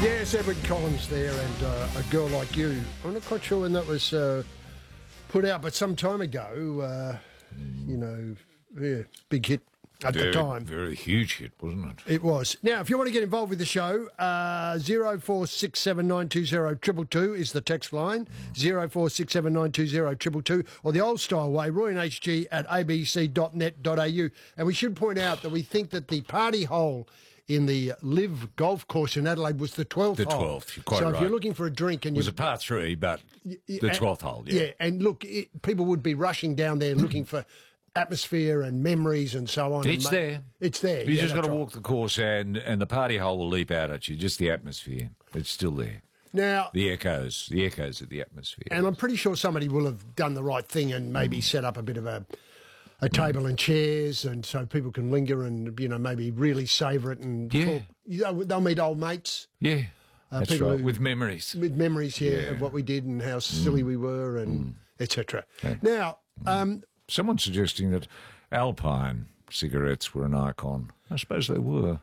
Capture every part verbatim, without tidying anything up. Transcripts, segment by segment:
Yes, Edward Collins there, and uh, A Girl Like You. I'm not quite sure when that was uh, put out, but some time ago, uh, you know, yeah, big hit at very, the time. Very huge hit, wasn't it? It was. Now, if you want to get involved with the show, uh, zero four six seven nine two zero two two two is the text line, zero four six seven nine two zero two two two, or the old style way, roy and h g at a b c dot net dot a u. And we should point out that we think that the party hole in the Live golf course in Adelaide was the twelfth The hole. twelfth, you're quite so right. if you're looking for a drink and It was you... a par three, but the twelfth hole, yeah. Yeah, and look, it, people would be rushing down there looking for atmosphere and memories and so on. It's and ma- there. It's there. You yeah, just got that's to right. walk the course and, and the party hole will leap out at you, just the atmosphere. It's still there. Now, The echoes, the echoes of the atmosphere. and I'm pretty sure somebody will have done the right thing and maybe set up a bit of a a table and chairs, and so people can linger and, you know, maybe really savour it and Yeah. talk. You know, they'll meet old mates yeah, that's people right, who- with memories. with memories here Yeah. of what we did and how silly we were and et cetera. Now, um, Someone's suggesting that Alpine cigarettes were an icon. I suppose they were.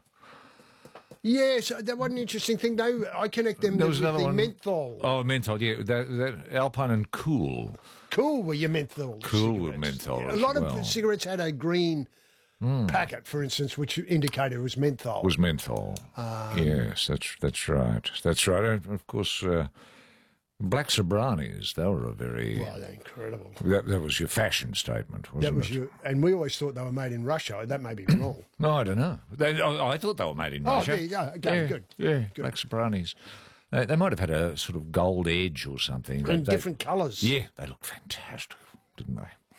yes, that was an interesting thing. Though I connect them There with was another the one. menthol. Oh, menthol, yeah. That, that, Alpine and Cool. Cool were your menthol. Cool were cigarettes. menthol A as lot well. of cigarettes had a green packet, for instance, which indicated it was menthol. Was menthol. Um, yes, that's that's right. That's right. And of course, uh, Black Sobranis, they were a very... Wow, they're incredible. That, that was your fashion statement, wasn't That was it? your, and we always thought they were made in Russia. That may be wrong. No, I don't know. They, I, I thought they were made in Oh, Russia. there you go. Okay, yeah, good. Yeah, Good. Black Sobranis. They, they might have had a sort of gold edge or something. In They- different colours. Yeah, they looked fantastic, didn't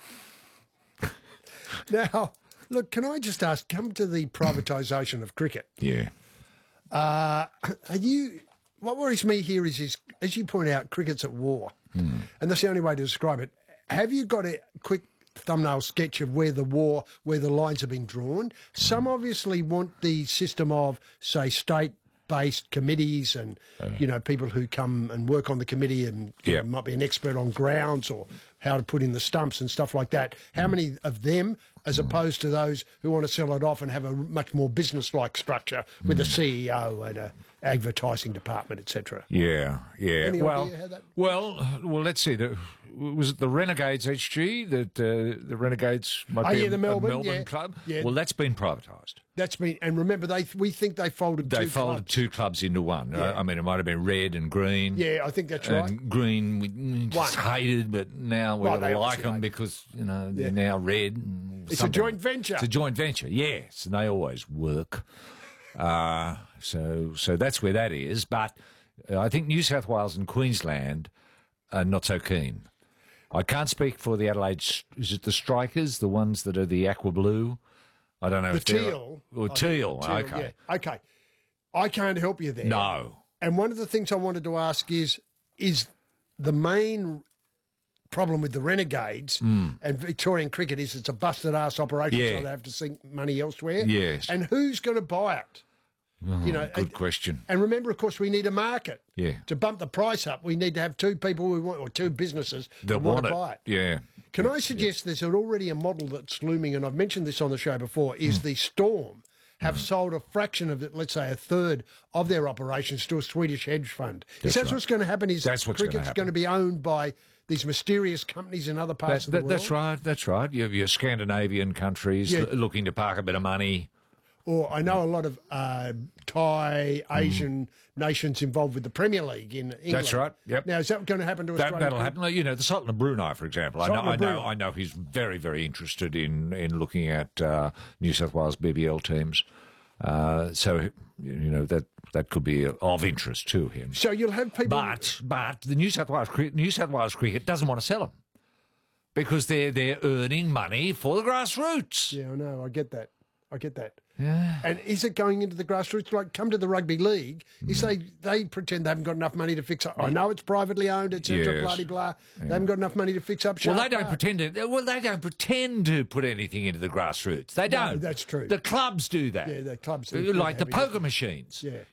they? Now, look, can I just ask, come to the privatisation of cricket. Yeah. Uh, are you... What worries me here is, is, as you point out, cricket's at war. Hmm. And that's the only way to describe it. Have you got a quick thumbnail sketch of where the war, where the lines have been drawn? Some obviously want the system of, say, state-based committees and, you know, people who come and work on the committee and you Yeah. know, might be an expert on grounds or how to put in the stumps and stuff like that. How many of them, as opposed to those who want to sell it off and have a much more business-like structure with a C E O and a advertising department, et cetera? Yeah, yeah. Any well, idea how that- well, well. Let's see. The, was it the Renegades H G that uh, the Renegades might Oh, be yeah, a, the a Melbourne, Melbourne yeah. club? Yeah. Well, that's been privatised. That's been, and remember, they we think they folded They two folded clubs. two clubs into one. Yeah. I, I mean, it might have been red and green. Yeah, I think that's And right. green, we we just One. hated, but now we Well, gotta they like obviously them hate. because you know they're Yeah. now red. and It's a something. joint venture. It's a joint venture, yes, and they always work. Uh, so, so that's where that is. But uh, I think New South Wales and Queensland are not so keen. I can't speak for the Adelaide. s- Is it the Strikers, the ones that are the aqua blue? I don't know. The if they're- teal. Or I teal. think teal, Okay. yeah. Okay. I can't help you there. No. And one of the things I wanted to ask is, is the main problem with the Renegades and Victorian cricket is it's a busted ass operation, Yeah. so they have to sink money elsewhere. Yes. And who's going to buy it? you know, Good and, question. and remember, of course, we need a market. Yeah. To bump the price up, we need to have two people who want, or two businesses They who want want to it. buy it. Yeah. Can I suggest there's already a model that's looming, and I've mentioned this on the show before, is the Storm have sold a fraction of it, let's say a third of their operations to a Swedish hedge fund. That's is that right. what's going to happen? Is That's what's gonna cricket's happen. going to be owned by these mysterious companies in other parts That, of the that, world? that's right. That's right. You have your Scandinavian countries Yeah. l- looking to park a bit of money. Or I know a lot of uh, Thai, Asian nations involved with the Premier League in England. That's right, yep. Now, is that going to happen to That, Australia? that'll happen. Like, You know, the Sultan of Brunei, for example. I know, Sultan I of know, Brunei. I know. He's very, very interested in in looking at uh, New South Wales B B L teams. Uh, so you know that that could be of interest to him. So you'll have people... But but the New South Wales cri- New South Wales cricket doesn't want to sell them because they're they're earning money for the grassroots. Yeah, I know. I get that. I get that. Yeah. And is it going into the grassroots? Like, come to the rugby league. You say they pretend they haven't got enough money to fix up. I know it's privately owned, et cetera, Yes. blah, de, blah. They haven't got enough money to fix up. Well, Shark they don't Park. pretend to. Well, they don't pretend to put anything into the grassroots. They No, don't. that's true. The clubs do that. Yeah, the clubs do. like the Yeah, poker machines. Yeah.